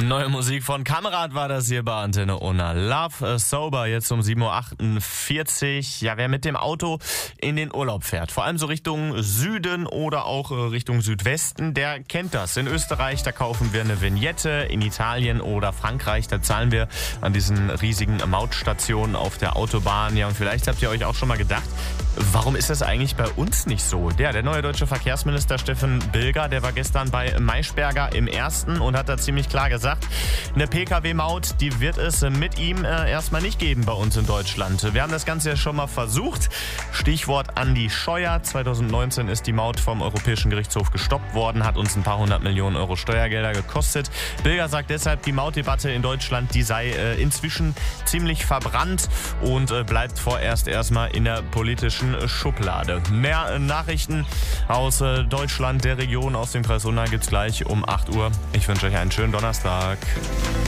Neue Musik von Kamerad war das hier bei Antenne Unna. Love Sober, jetzt um 7.48 Uhr. Ja, wer mit dem Auto in den Urlaub fährt, vor allem so Richtung Süden oder auch Richtung Südwesten, der kennt das. In Österreich, da kaufen wir eine Vignette. In Italien oder Frankreich, da zahlen wir an diesen riesigen Mautstationen auf der Autobahn. Ja, und vielleicht habt ihr euch auch schon mal gedacht, warum ist das eigentlich bei uns nicht so? Der neue deutsche Verkehrsminister Steffen Bilger, der war gestern bei Maischberger im Ersten und hat da ziemlich klar gesagt, eine Pkw-Maut, die wird es mit ihm erstmal nicht geben bei uns in Deutschland. Wir haben das Ganze ja schon mal versucht. Stichwort Andi Scheuer. 2019 ist die Maut vom Europäischen Gerichtshof gestoppt worden, hat uns ein paar 100 Millionen Euro Steuergelder gekostet. Bilger sagt deshalb, die Mautdebatte in Deutschland, die sei inzwischen ziemlich verbrannt und bleibt vorerst erstmal in der politischen Schublade. Mehr Nachrichten aus Deutschland, der Region, aus dem Kreis Unna gibt's gleich um 8 Uhr. Ich wünsche euch einen schönen Donnerstag.